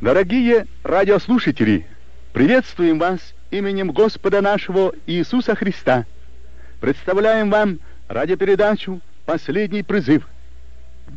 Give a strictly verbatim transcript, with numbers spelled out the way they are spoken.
Дорогие радиослушатели, приветствуем вас именем Господа нашего Иисуса Христа. Представляем вам радиопередачу «Последний призыв».